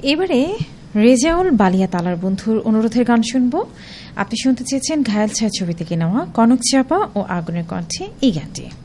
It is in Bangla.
এবারে রেজাউল বালিয়া তালার বন্ধুর অনুরোধের গান শুনব। আপনি শুনতে চেয়েছেন ঘায়াল ছায়া ছবি থেকে নেওয়া কনক চাপা ও আগুনের কণ্ঠে এই গানটি।